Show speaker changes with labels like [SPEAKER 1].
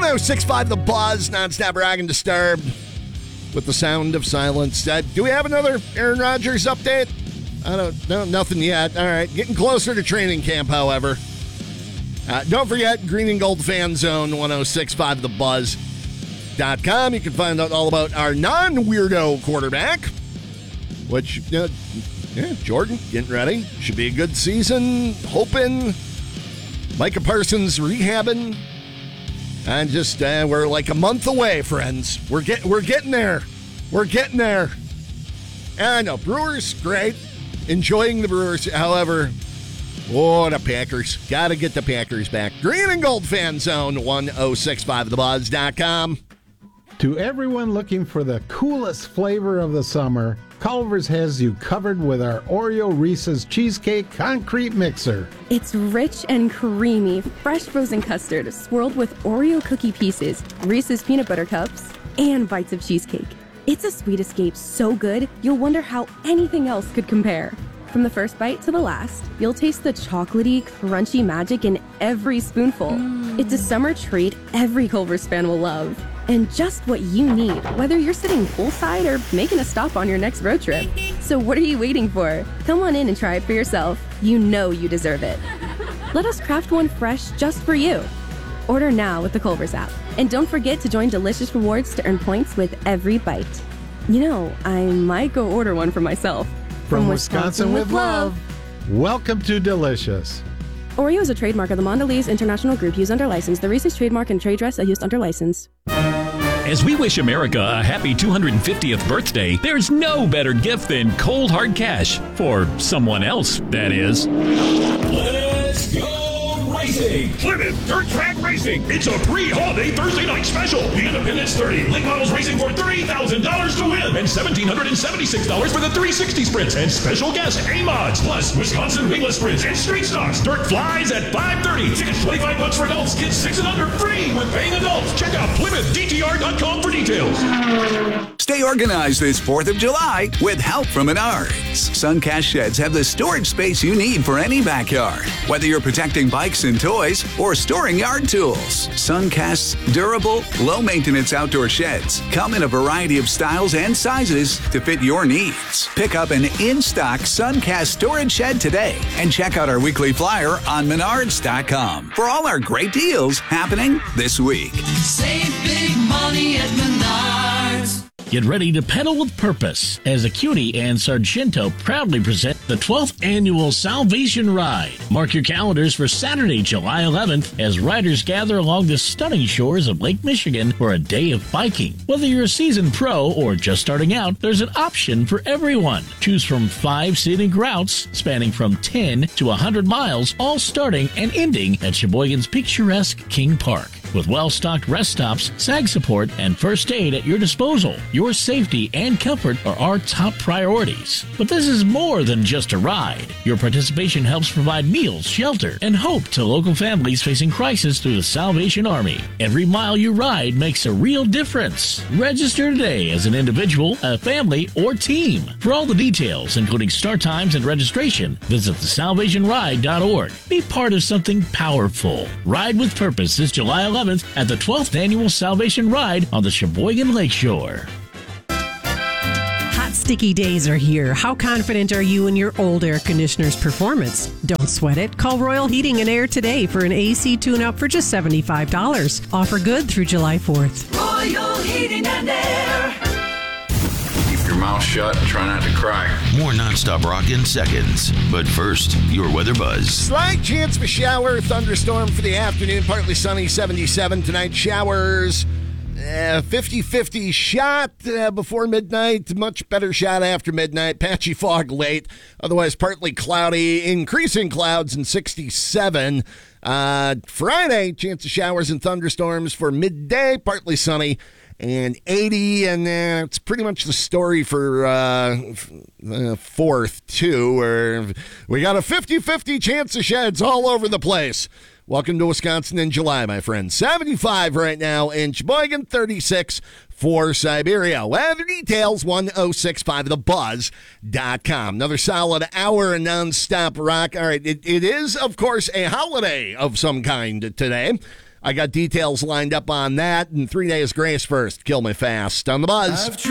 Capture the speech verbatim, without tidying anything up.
[SPEAKER 1] oh six point five The Buzz, nonstop rock and disturbed with the sound of silence. Uh, do we have another Aaron Rodgers update? I don't know. Nothing yet. All right. Getting closer to training camp, however. Uh, don't forget, Green and Gold Fan Zone, one oh six point five the buzz dot com. You can find out all about our non-weirdo quarterback, which, uh, yeah, Jordan, getting ready. Should be a good season. Hoping. Micah Parsons rehabbing. And just, uh, we're like a month away, friends. We're, get, we're getting there. We're getting there. And I know, Brewers, great. Enjoying the Brewers. However, oh, the Packers. Got to get the Packers back. Green and Gold Fan Zone, one oh six point five the buzz dot com.
[SPEAKER 2] To everyone looking for the coolest flavor of the summer, Culver's has you covered with our Oreo Reese's Cheesecake Concrete Mixer.
[SPEAKER 3] It's rich and creamy, fresh frozen custard swirled with Oreo cookie pieces, Reese's peanut butter cups, and bites of cheesecake. It's a sweet escape so good, you'll wonder how anything else could compare. From the first bite to the last, you'll taste the chocolatey, crunchy magic in every spoonful. Mm. It's a summer treat every Culver's fan will love. And just what you need, whether you're sitting poolside or making a stop on your next road trip. So what are you waiting for? Come on in and try it for yourself. You know you deserve it. Let us craft one fresh just for you. Order now with the Culver's app. And don't forget to join Delicious Rewards to earn points with every bite. You know, I might go order one for myself.
[SPEAKER 2] From, From Wisconsin, Wisconsin with love. Welcome to Delicious.
[SPEAKER 3] Oreo is a trademark of the Mondelez International Group used under license. The Reese's trademark and trade dress are used under license.
[SPEAKER 4] As we wish America a happy two hundred fiftieth birthday, there's no better gift than cold hard cash. For someone else, that is.
[SPEAKER 5] Let's go racing! Plymouth Dirt Track Racing. It's a pre-holiday Thursday night special. The Independence thirty. Late models racing for three thousand dollars to win. And one thousand seven hundred seventy-six dollars for the three sixty sprints. And special guest A-Mods. Plus Wisconsin wingless sprints and street stocks. Dirt flies at five thirty. Tickets twenty-five bucks for adults. Kids six and under free with paying adults. Check out Plymouth D T R dot com for details.
[SPEAKER 6] Stay organized this fourth of July with help from Menards. Suncast Sheds have the storage space you need for any backyard. Whether you're protecting bikes and toys or storing yard tools, Suncast's durable, low-maintenance outdoor sheds come in a variety of styles and sizes to fit your needs. Pick up an in-stock Suncast storage shed today and check out our weekly flyer on menards dot com for all our great deals happening this week.
[SPEAKER 7] Save big money at Menards.
[SPEAKER 8] Get ready to pedal with purpose as Acuity and Sargento proudly present the twelfth Annual Salvation Ride. Mark your calendars for Saturday, July eleventh, as riders gather along the stunning shores of Lake Michigan for a day of biking. Whether you're a seasoned pro or just starting out, there's an option for everyone. Choose from five scenic routes spanning from ten to one hundred miles, all starting and ending at Sheboygan's picturesque King Park. With well-stocked rest stops, sag support, and first aid at your disposal, your safety and comfort are our top priorities. But this is more than just a ride. Your participation helps provide meals, shelter, and hope to local families facing crisis through the Salvation Army. Every mile you ride makes a real difference. Register today as an individual, a family, or team. For all the details, including start times and registration, visit the salvation ride dot org. Be part of something powerful. Ride with purpose this July eleventh at the twelfth Annual Salvation Ride on the Sheboygan Lakeshore.
[SPEAKER 9] Hot, sticky days are here. How confident are you in your old air conditioner's performance? Don't sweat it. Call Royal Heating and Air today for an A C tune-up for just seventy-five dollars. Offer good through July fourth.
[SPEAKER 7] Royal Heating and Air.
[SPEAKER 10] Keep your mouth shut and try not to cry.
[SPEAKER 11] More nonstop rock in seconds. But first, your weather buzz.
[SPEAKER 1] Slight chance of a shower, thunderstorm for the afternoon. Partly sunny, seventy-seven tonight. Showers, uh, fifty-fifty shot uh, before midnight. Much better shot after midnight. Patchy fog late. Otherwise, partly cloudy. Increasing clouds and sixty-seven. Uh, Friday, chance of showers and thunderstorms for midday. Partly sunny. And eighty, and uh, it's pretty much the story for uh, uh, fourth, too, where we got a fifty-fifty chance of sheds all over the place. Welcome to Wisconsin in July, my friend. seventy-five right now in Sheboygan, thirty-six for Siberia. Weather details, one oh six point five the buzz dot com. Another solid hour of nonstop rock. All right, it, it is, of course, a holiday of some kind today. I got details lined up on that, and Three Days Grace first. Kill Me Fast on the Buzz.